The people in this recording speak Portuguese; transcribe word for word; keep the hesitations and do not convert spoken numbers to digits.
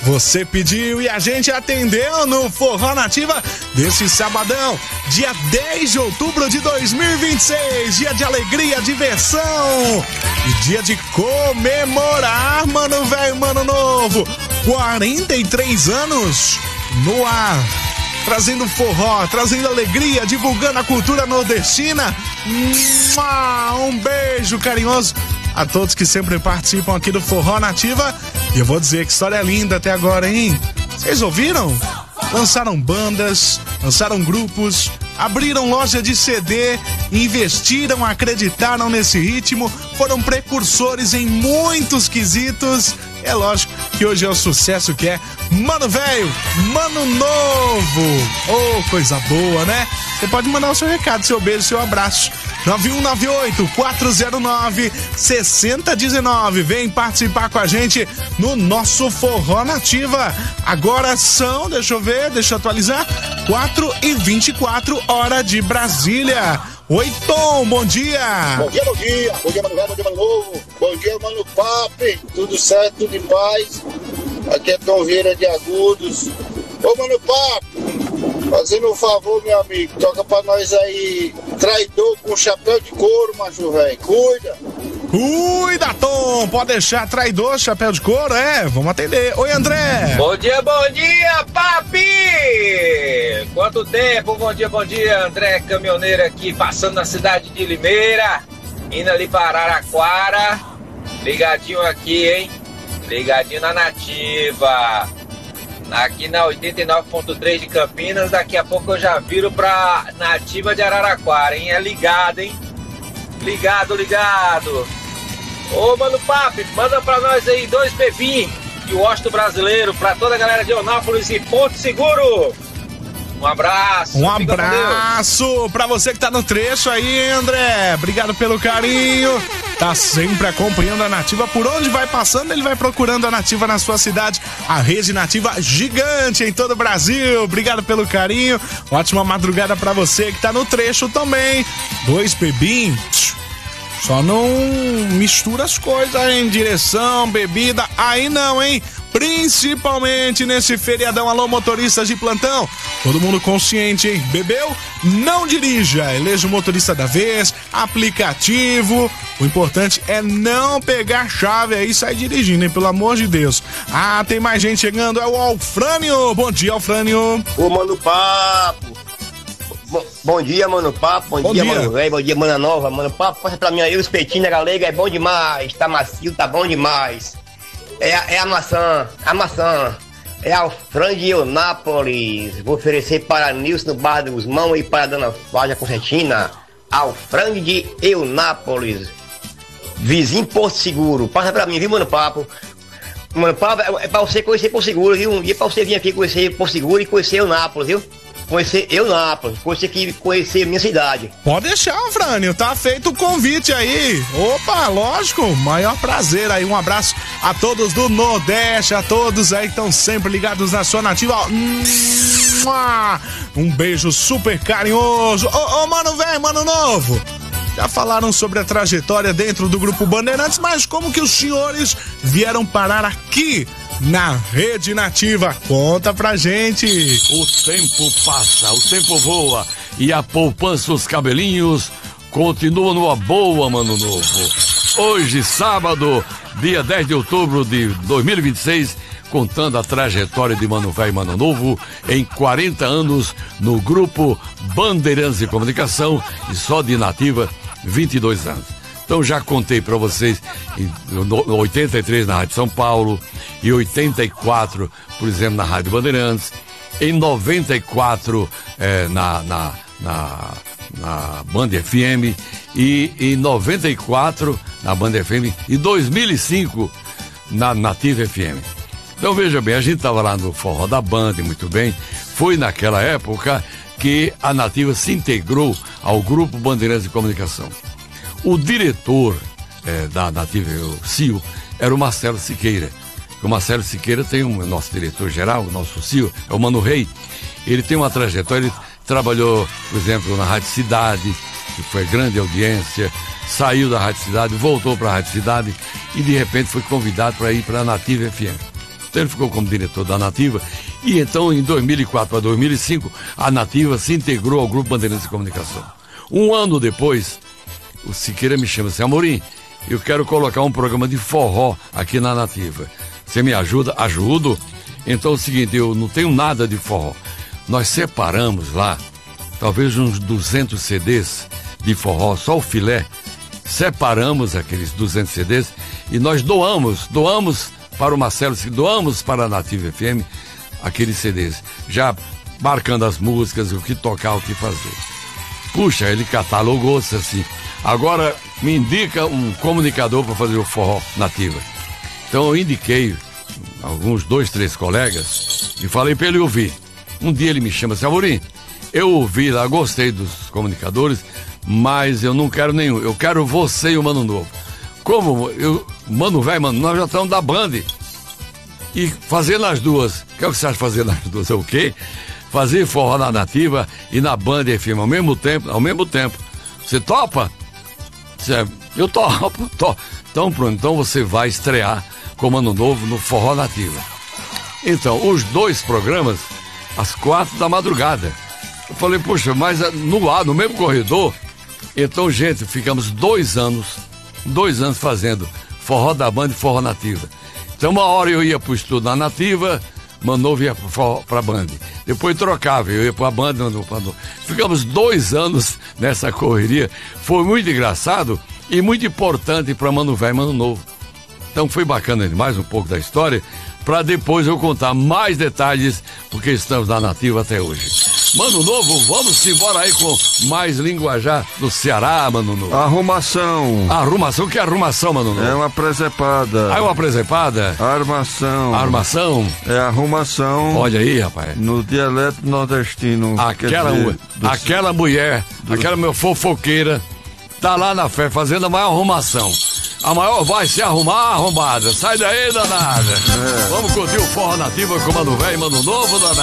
Você pediu e a gente atendeu no Forró Nativa desse sabadão, dia dez de outubro de dois mil e vinte e seis, dia de alegria, diversão e dia de comemorar, mano velho, mano novo, quarenta e três anos no ar, trazendo forró, trazendo alegria, divulgando a cultura nordestina. Um beijo carinhoso a todos que sempre participam aqui do Forró Nativa. E eu vou dizer que história linda até agora, hein? Vocês ouviram? Lançaram bandas, lançaram grupos, abriram loja de C D, investiram, acreditaram nesse ritmo, foram precursores em muitos quesitos. É lógico que hoje é o sucesso que é Mano Velho, Mano Novo. Oh, coisa boa, né? Você pode mandar o seu recado, seu beijo, seu abraço. nove um nove oito, quatro zero nove, seis zero um nove. Vem participar com a gente no nosso Forró Nativa. Agora são, deixa eu ver, deixa eu atualizar, quatro e vinte e quatro, hora de Brasília. Oi, Tom, bom dia. Bom dia, bom dia. Bom dia, Mano Velho, bom dia, Mano Novo. Bom dia, Mano Papi. Tudo certo, tudo em paz. Aqui é Tom Vieira de Agudos. Ô, Mano Papi, fazendo um favor, meu amigo, toca pra nós aí, Traidor com chapéu de couro, macho velho. Cuida. Cuida, Tom. Pode deixar, Traidor, chapéu de couro, é? Vamos atender. Oi, André. Bom dia, bom dia, papi! Quanto tempo? Bom dia, bom dia, André, caminhoneiro aqui, passando na cidade de Limeira, indo ali para Araraquara, ligadinho aqui, hein? Ligadinho na Nativa, aqui na oitenta e nove ponto três de Campinas. Daqui a pouco eu já viro pra Nativa de Araraquara, hein? É ligado, hein? Ligado, ligado. Ô, Mano Papi, manda pra nós aí dois bebinhos e o Osto Brasileiro pra toda a galera de Eunápolis e Porto Seguro. Um abraço. Um abraço pra você que tá no trecho aí, André. Obrigado pelo carinho. Tá sempre acompanhando a Nativa. Por onde vai passando, ele vai procurando a Nativa na sua cidade. A rede Nativa gigante em todo o Brasil. Obrigado pelo carinho. Ótima madrugada pra você que tá no trecho também. Dois bebinhos. Só não mistura as coisas em direção, bebida, aí não, hein? Principalmente nesse feriadão. Alô, motoristas de plantão, todo mundo consciente, hein? Bebeu? Não dirija, eleja o motorista da vez, aplicativo. O importante é não pegar chave aí e sair dirigindo, hein? Pelo amor de Deus. Ah, tem mais gente chegando, é o Alfrânio. Bom dia, Alfrânio. Ô, Mano Papo. Bom, bom dia, Mano Papo. Bom, bom dia, dia, Mano Velho. Bom dia, Mana Nova. Mano Papo, passa pra mim aí o espetinho da galega. É bom demais. Tá macio, tá bom demais. É, é a maçã. A maçã. É a frango de Eunápolis. Vou oferecer para Nilson no Bar do Guzmão e para a Dona Flávia Constantina. Ao frango de Eunápolis. Vizinho Porto Seguro. Passa pra mim, viu, Mano Papo? Mano Papo, é pra você conhecer Porto Seguro, viu? Um dia pra você vir aqui conhecer Porto Seguro e conhecer Eunápolis, viu? Conhecer Eunápolis, conhecer aqui, conhecer minha cidade. Pode deixar, Frânio, tá feito o convite aí. Opa, lógico, maior prazer aí. Um abraço a todos do Nordeste, a todos aí que estão sempre ligados na sua Nativa. Um beijo super carinhoso. Ô, ô, Mano Velho, Mano Novo, já falaram sobre a trajetória dentro do Grupo Bandeirantes, mas como que os senhores vieram parar aqui na Rede Nativa? Conta pra gente. O tempo passa, o tempo voa e a poupança dos cabelinhos continua numa boa, Mano Novo. Hoje, sábado, dia dez de outubro de dois mil e vinte e seis, contando a trajetória de Mano Velho e Mano Novo em quarenta anos no Grupo Bandeirantes de Comunicação e só de Nativa vinte e dois anos. Então já contei para vocês em oitenta e três na Rádio São Paulo, em oitenta e quatro, por exemplo, na Rádio Bandeirantes, em noventa e quatro eh, na, na, na, na Band F M e em noventa e quatro na Band F M e dois mil e cinco na Nativa F M. Então veja bem, a gente estava lá no Forró da Band, muito bem, foi naquela época que a Nativa se integrou ao Grupo Bandeirantes de Comunicação. O diretor eh, da Nativa, o C I O, era o Marcelo Siqueira. O Marcelo Siqueira tem um nosso diretor-geral, o nosso C I O, é o Mano Rei. Ele tem uma trajetória, ele trabalhou, por exemplo, na Rádio Cidade, que foi grande audiência, saiu da Rádio Cidade, voltou para a Rádio Cidade e de repente foi convidado para ir para a Nativa F M. Então ele ficou como diretor da Nativa. E então, em dois mil e quatro para dois mil e cinco, a Nativa se integrou ao Grupo Bandeirantes de Comunicação. Um ano depois, o Siqueira me chama assim: Amorim, eu quero colocar um programa de forró aqui na Nativa. Você me ajuda? Ajudo. Então é o seguinte, eu não tenho nada de forró. Nós separamos lá, talvez uns duzentos C Ds de forró, só o filé. Separamos aqueles duzentos C Ds e nós doamos, doamos para o Marcelo, doamos para a Nativa F M aqueles C Ds, já marcando as músicas, o que tocar, o que fazer. Puxa, ele catalogou-se assim: agora me indica um comunicador para fazer o forró Nativa. Então eu indiquei alguns dois, três colegas e falei para ele ouvir. Um dia ele me chama assim: Amorim, eu ouvi lá, gostei dos comunicadores, mas eu não quero nenhum, eu quero você e o Mano Novo. Como? Eu, Mano Velho, Mano, nós já estamos da Band e fazendo as duas. O que é que você acha de fazer nas duas? É o quê? Fazer forró na Nativa e na Band F M ao mesmo tempo, ao mesmo tempo. Você topa? Você, eu topo, topo. Então pronto, então você vai estrear com o Mano Novo no Forró Nativa. Então, os dois programas, às quatro da madrugada. Eu falei, poxa, mas no ar, no mesmo corredor. Então, gente, ficamos dois anos, dois anos fazendo Forró da Band e Forró Nativa. Então, uma hora eu ia pro estúdio na Nativa, Mano Novo ia pra Band. Depois trocava, eu ia pra Band, Mano Novo pra Band. Ficamos dois anos nessa correria. Foi muito engraçado e muito importante para Mano Velho e Mano Novo. Então foi bacana demais um pouco da história, para depois eu contar mais detalhes, porque estamos na Nativa até hoje. Mano Novo, vamos embora aí com mais linguajar do Ceará, Mano Novo. Arrumação. Arrumação? O que é arrumação, Mano Novo? É uma presepada. Ah, é uma presepada? Armação. Armação? É arrumação. Olha aí, rapaz. No dialeto nordestino. Aquela, dizer, do... aquela mulher, do... aquela meu fofoqueira, tá lá na fé fazendo a maior arrumação. A maior vai se arrumar, arrombada. Sai daí, danada. É. Vamos curtir o Forró Nativa com Mano Velho e Mano Novo, danada.